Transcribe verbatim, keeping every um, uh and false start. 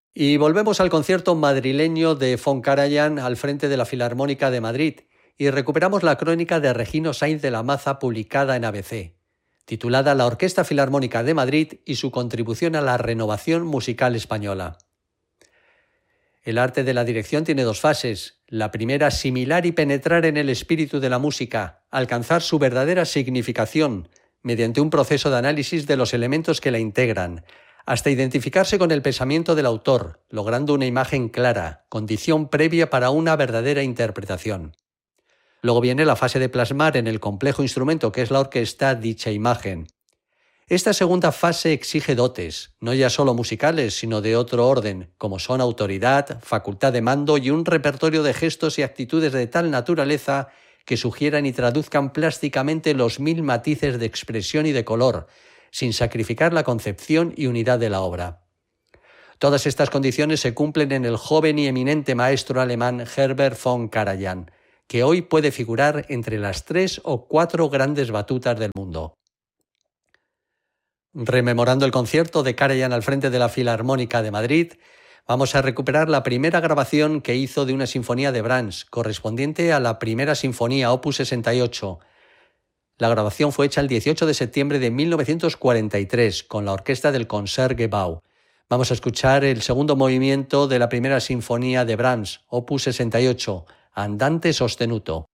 Y volvemos al concierto madrileño de von Karajan al frente de la Filarmónica de Madrid y recuperamos la crónica de Regino Sainz de la Maza publicada en A B C, titulada La Orquesta Filarmónica de Madrid y su contribución a la renovación musical española. El arte de la dirección tiene dos fases. La primera, asimilar y penetrar en el espíritu de la música, alcanzar su verdadera significación mediante un proceso de análisis de los elementos que la integran, hasta identificarse con el pensamiento del autor, logrando una imagen clara, condición previa para una verdadera interpretación. Luego viene la fase de plasmar en el complejo instrumento que es la orquesta dicha imagen. Esta segunda fase exige dotes, no ya solo musicales, sino de otro orden, como son autoridad, facultad de mando y un repertorio de gestos y actitudes de tal naturaleza que sugieran y traduzcan plásticamente los mil matices de expresión y de color, sin sacrificar la concepción y unidad de la obra. Todas estas condiciones se cumplen en el joven y eminente maestro alemán Herbert von Karajan, que hoy puede figurar entre las tres o cuatro grandes batutas del mundo. Rememorando el concierto de Karajan al frente de la Filarmónica de Madrid, vamos a recuperar la primera grabación que hizo de una sinfonía de Brahms, correspondiente a la primera sinfonía opus sesenta y ocho. La grabación fue hecha el dieciocho de septiembre de mil novecientos cuarenta y tres con la orquesta del Concertgebouw. Vamos a escuchar el segundo movimiento de la primera sinfonía de Brahms, opus sesenta y ocho, Andante sostenuto.